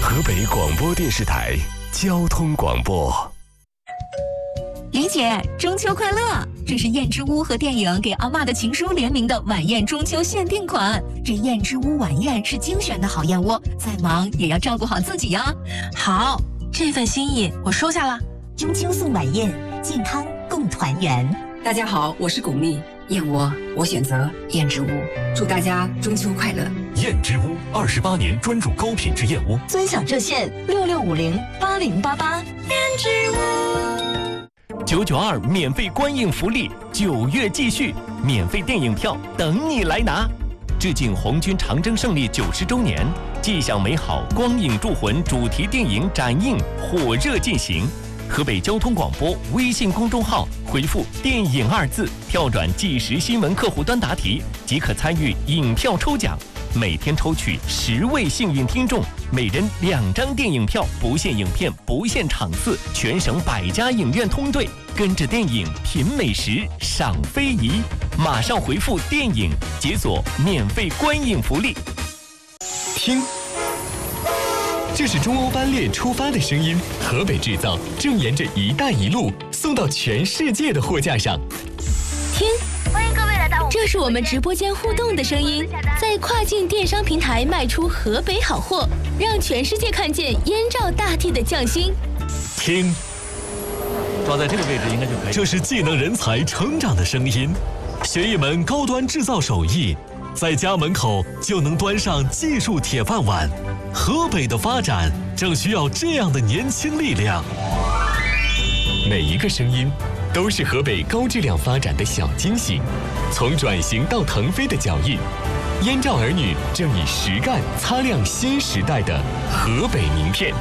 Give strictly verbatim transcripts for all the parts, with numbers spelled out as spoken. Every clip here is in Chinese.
河北广播电视台交通广播。 李姐，中秋快乐！这是燕之屋和电影给阿嬷的情书联名的晚宴中秋限定款。这燕之屋晚宴是精选的好燕窝，再忙也要照顾好自己呀。 好，这份心意我收下了。 中秋送晚宴，健康共团圆。 大家好，我是巩俐，燕窝我选择燕之屋，祝大家中秋快乐。 燕之屋二十八年专注高品质燕窝， 尊享热线六六五零八零八八。 燕之屋九九二免费观影福利，九月继续，免费电影票等你来拿。致敬红军长征胜利九十周年，迹象美好光影铸魂主题电影展映火热进行。河北交通广播微信公众号回复“电影”二字，跳转即时新闻客户端答题，即可参与影票抽奖。每天抽取十位幸运听众，每人两张电影票，不限影片，不限场次，全省百家影院通兑，跟着电影品美食，赏非遗。马上回复“电影”，解锁免费观影福利。 听，这是中欧班列出发的声音，河北制造正沿着“一带一路”送到全世界的货架上。 听，欢迎各位来到，这是我们直播间互动的声音，在跨境电商平台卖出河北好货，让全世界看见燕赵大地的匠心。 听， 抓在这个位置应该就可以。 这是技能人才成长的声音，学一门高端制造手艺，在家门口就能端上技术铁饭碗。河北的发展正需要这样的年轻力量。每一个声音都是河北高质量发展的小惊喜，从转型到腾飞的脚印，燕赵儿女正以实干擦亮新时代的河北名片。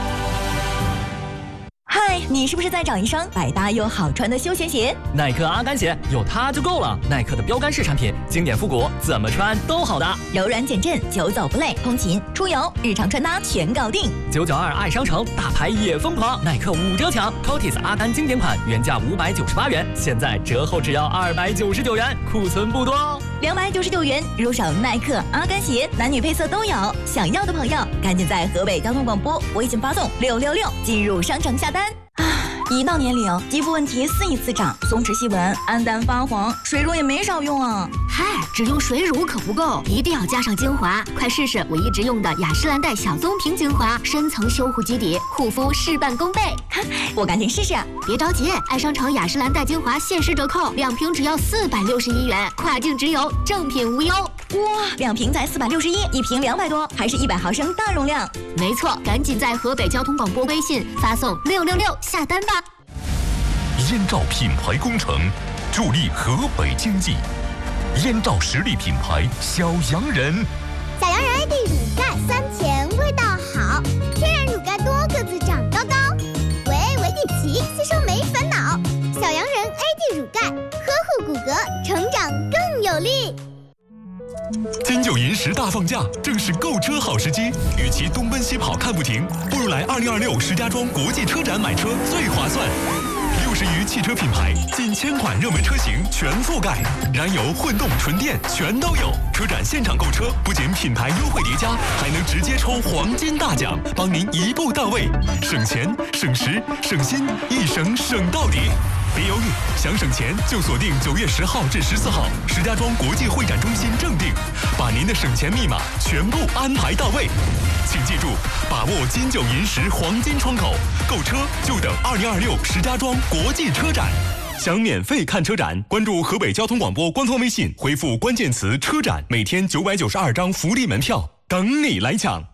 嗨，你是不是在找一双百搭又好穿的休闲鞋？ 耐克阿甘鞋有它就够了。耐克的标杆式产品，经典复古，怎么穿都好搭， 柔软减震，久走不累，通勤、出游、日常穿搭全搞定。 九九二爱商城，大牌也疯狂，耐克五折抢 ，C O T I S 阿甘经典款原价五百九十八元，现在折后只要二百九十九元，库存不多哦。 两百九十九元入手耐克阿甘鞋，男女配色都有。想要的朋友赶紧在河北交通广播微信发送六六六进入商城下单。一到年龄，肌肤问题肆意滋长，松弛细纹，暗淡发黄，水乳也没少用啊。 嗨，只用水乳可不够，一定要加上精华。快试试我一直用的雅诗兰黛小棕瓶精华，深层修护基底，护肤事半功倍。 我赶紧试试。 别着急，爱商城雅诗兰黛精华限时折扣，两瓶只要四百六十一元，跨境直邮，正品无忧。 哇，两瓶才四百六十一，一瓶两百多，还是一百毫升大容量。 没错，赶紧在河北交通广播微信发送六六六下单吧。 燕赵品牌工程助力河北经济，燕赵实力品牌小洋人。 小洋人 A D 乳钙酸甜味道好，天然乳钙多个子长高高，维 A 维 D 齐，吸收没烦恼。小洋人 A D 乳钙，呵护骨骼，成长更有力。 金九银十大放假，正是购车好时机。与其东奔西跑看不停，不如来二零二六石家庄国际车展买车最划算。六十余汽车品牌，近千款热门车型全覆盖，燃油、混动、纯电全都有。车展现场购车，不仅品牌优惠叠加，还能直接抽黄金大奖，帮您一步到位，省钱、省时、省心，一省省到底。别犹豫，想省钱就锁定九月十号至十四号石家庄国际会展中心正定，把您的省钱密码全部安排到位。请记住，把握金九银十黄金窗口，购车就等二零二六石家庄国际车展。想免费看车展，关注河北交通广播官方微信，回复关键词“车展”，每天九百九十二张福利门票等你来抢。